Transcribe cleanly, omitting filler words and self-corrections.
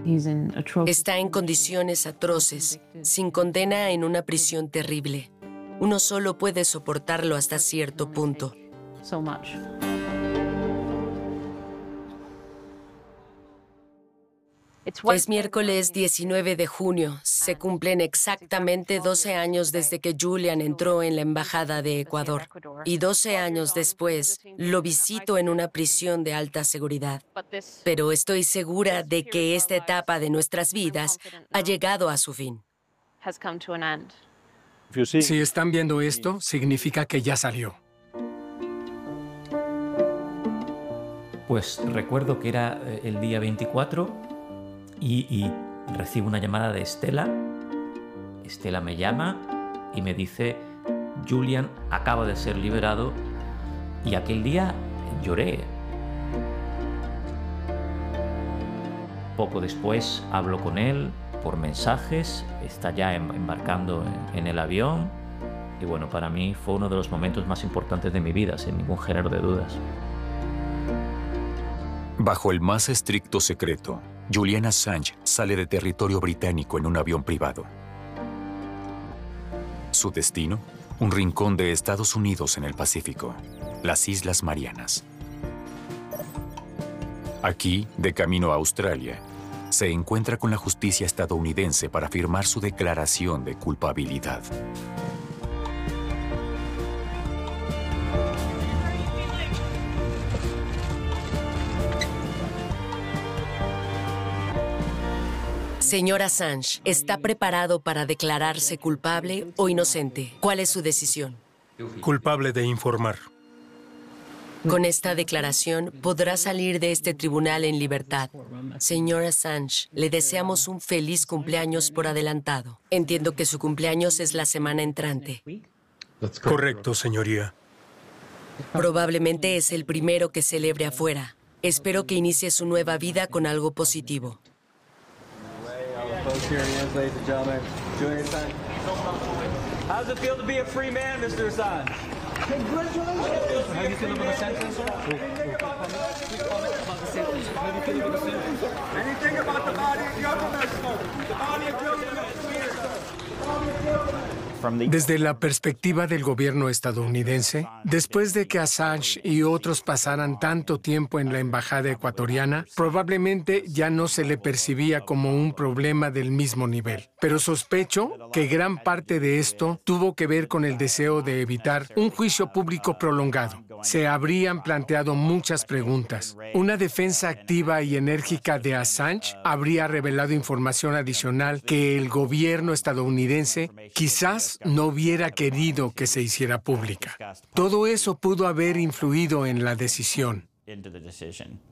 Está en condiciones atroces, sin condena en una prisión terrible. Uno solo puede soportarlo hasta cierto punto. Es miércoles 19 de junio. Se cumplen exactamente 12 años desde que Julian entró en la Embajada de Ecuador. Y 12 años después, lo visito en una prisión de alta seguridad. Pero estoy segura de que esta etapa de nuestras vidas ha llegado a su fin. Si están viendo esto, significa que ya salió. Pues recuerdo que era el día 24 y recibo una llamada de Estela. Estela me llama y me dice: Julian acaba de ser liberado. Y aquel día lloré. Poco después hablo con él por mensajes, está ya embarcando en el avión. Y bueno, para mí fue uno de los momentos más importantes de mi vida, sin ningún género de dudas. Bajo el más estricto secreto, Julian Assange sale de territorio británico en un avión privado. Su destino, un rincón de Estados Unidos en el Pacífico, las Islas Marianas. Aquí, de camino a Australia, se encuentra con la justicia estadounidense para firmar su declaración de culpabilidad. Señor Assange, ¿está preparado para declararse culpable o inocente? ¿Cuál es su decisión? Culpable de informar. Con esta declaración podrá salir de este tribunal en libertad. Señor Assange, le deseamos un feliz cumpleaños por adelantado. Entiendo que su cumpleaños es la semana entrante. Correcto, señoría. Probablemente es el primero que celebre afuera. Espero que inicie su nueva vida con algo positivo. How does it feel to be a free man, Mr. Assange? Congratulations! How do you feel about the sentence, sir? Anything about the body of Gilgamesh, sir? The body of Gilgamesh, here. The body of Gilgamesh. Desde la perspectiva del gobierno estadounidense, después de que Assange y otros pasaran tanto tiempo en la embajada ecuatoriana, probablemente ya no se le percibía como un problema del mismo nivel. Pero sospecho que gran parte de esto tuvo que ver con el deseo de evitar un juicio público prolongado. Se habrían planteado muchas preguntas. Una defensa activa y enérgica de Assange habría revelado información adicional que el gobierno estadounidense quizás no hubiera querido que se hiciera pública. Todo eso pudo haber influido en la decisión.